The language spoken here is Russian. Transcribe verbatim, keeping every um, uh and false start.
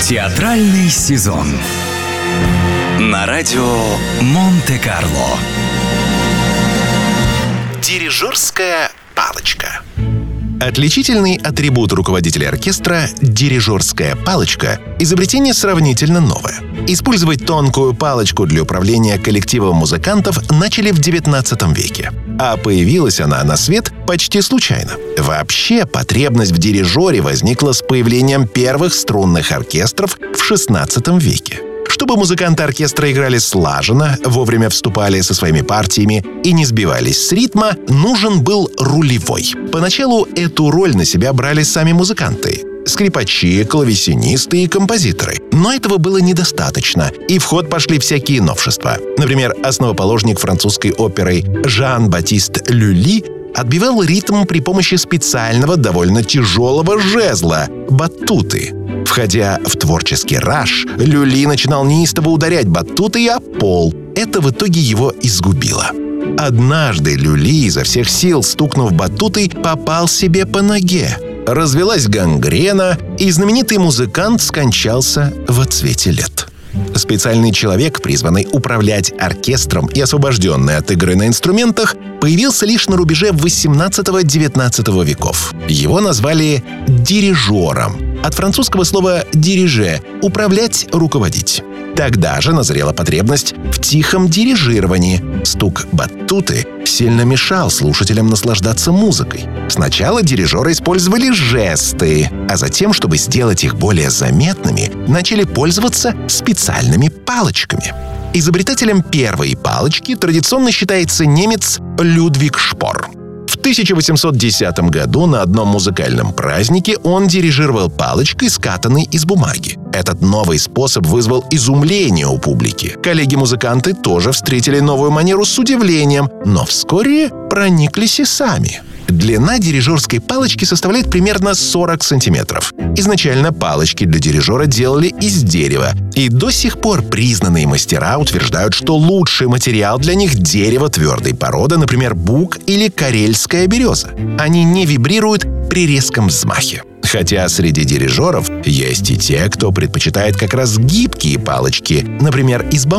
Театральный сезон на радио Монте-Карло. Дирижерская палочка. Отличительный атрибут руководителя оркестра — дирижерская палочка — изобретение сравнительно новое. Использовать тонкую палочку для управления коллективом музыкантов начали в девятнадцатом веке. А появилась она на свет почти случайно. Вообще, потребность в дирижере возникла с появлением первых струнных оркестров в шестнадцатом веке. Чтобы музыканты оркестра играли слаженно, вовремя вступали со своими партиями и не сбивались с ритма, нужен был рулевой. Поначалу эту роль на себя брали сами музыканты — скрипачи, клавесинисты и композиторы. Но этого было недостаточно, и в ход пошли всякие новшества. Например, основоположник французской оперы Жан-Батист Люли отбивал ритм при помощи специального, довольно тяжелого жезла — батуты. Входя в творческий раж, Люли начинал неистово ударять батутой о пол. Это в итоге его изгубило. Однажды Люли, изо всех сил стукнув батутой, попал себе по ноге. Развелась гангрена, и знаменитый музыкант скончался в отсвете лет. Специальный человек, призванный управлять оркестром и освобожденный от игры на инструментах, появился лишь на рубеже восемнадцатого-девятнадцатого веков. Его назвали дирижером. От французского слова «дириже» — «управлять», «руководить». Тогда же назрела потребность в тихом дирижировании. Стук батуты сильно мешал слушателям наслаждаться музыкой. Сначала дирижеры использовали жесты, а затем, чтобы сделать их более заметными, начали пользоваться специальными палочками. Изобретателем первой палочки традиционно считается немец Людвиг Шпор. В тысяча восемьсот десятом году на одном музыкальном празднике он дирижировал палочкой, скатанной из бумаги. Этот новый способ вызвал изумление у публики. Коллеги-музыканты тоже встретили новую манеру с удивлением, но вскоре прониклись и сами. Длина дирижерской палочки составляет примерно сорок сантиметров. Изначально палочки для дирижера делали из дерева, и до сих пор признанные мастера утверждают, что лучший материал для них — дерево твердой породы, например, бук или карельская береза. Они не вибрируют при резком взмахе. Хотя среди дирижеров есть и те, кто предпочитает как раз гибкие палочки, например, из бамбука.